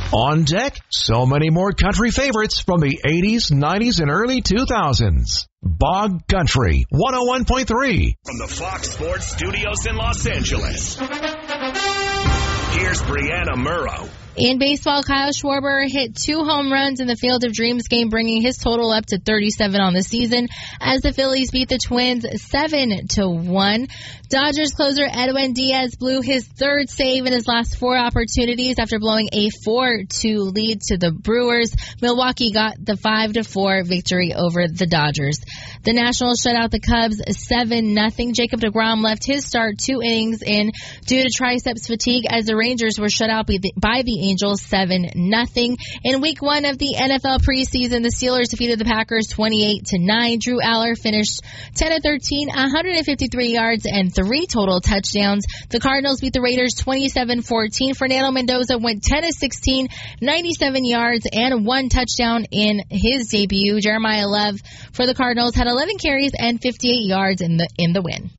On deck, so many more country favorites from the 80s, 90s, and early 2000s. Bog Country 101.3. From the Fox Sports Studios in Los Angeles, here's Brianna Murrow. In baseball, Kyle Schwarber hit 2 home runs in the Field of Dreams game, bringing his total up to 37 on the season as the Phillies beat the Twins 7-1. Dodgers closer Edwin Diaz blew his 3rd save in his last 4 opportunities after blowing a 4-2 lead to the Brewers. Milwaukee got the 5-4 victory over the Dodgers. The Nationals shut out the Cubs 7-0. Jacob deGrom left his start 2 innings in due to triceps fatigue as the Rangers were shut out by the Angels 7-0. In week 1 of the NFL preseason, the Steelers defeated the Packers 28-9. Drew Aller finished 10-13, 153 yards and 3 total touchdowns. The Cardinals beat the Raiders 27-14. Fernando Mendoza went 10-16, 97 yards and 1 touchdown in his debut. Jeremiah Love for the Cardinals had 11 carries and 58 yards in the win.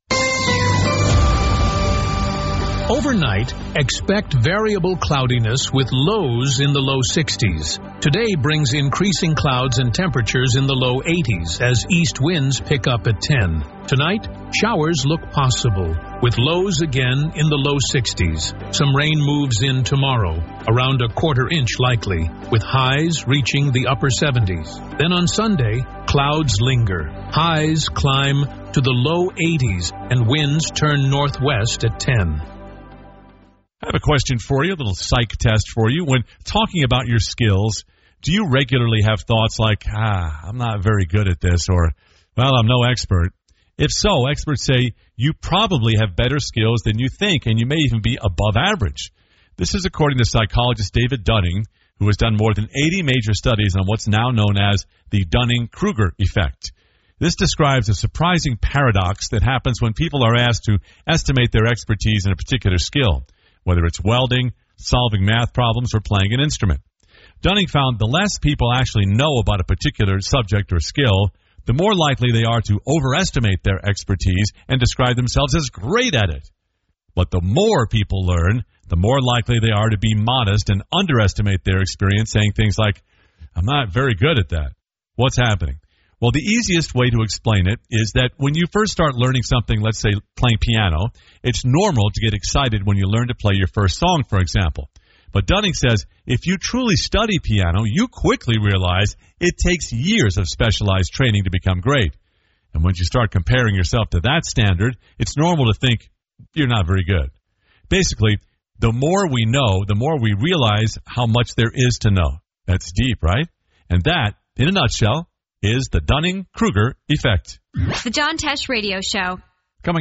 Overnight, expect variable cloudiness with lows in the low 60s. Today brings increasing clouds and temperatures in the low 80s as east winds pick up at 10. Tonight, showers look possible, with lows again in the low 60s. Some rain moves in tomorrow, around a quarter inch likely, with highs reaching the upper 70s. Then on Sunday, clouds linger. Highs climb to the low 80s, and winds turn northwest at 10. I have a question for you, a little psych test for you. When talking about your skills, do you regularly have thoughts like, I'm not very good at this, or, well, I'm no expert? If so, experts say you probably have better skills than you think, and you may even be above average. This is according to psychologist David Dunning, who has done more than 80 major studies on what's now known as the Dunning-Kruger effect. This describes a surprising paradox that happens when people are asked to estimate their expertise in a particular skill, whether it's welding, solving math problems, or playing an instrument. Dunning found the less people actually know about a particular subject or skill, the more likely they are to overestimate their expertise and describe themselves as great at it. But the more people learn, the more likely they are to be modest and underestimate their experience, saying things like, I'm not very good at that. What's happening? Well, the easiest way to explain it is that when you first start learning something, let's say playing piano, it's normal to get excited when you learn to play your first song, for example. But Dunning says if you truly study piano, you quickly realize it takes years of specialized training to become great. And once you start comparing yourself to that standard, it's normal to think you're not very good. Basically, the more we know, the more we realize how much there is to know. That's deep, right? And that, in a nutshell, is the Dunning-Kruger effect. The John Tesh Radio Show.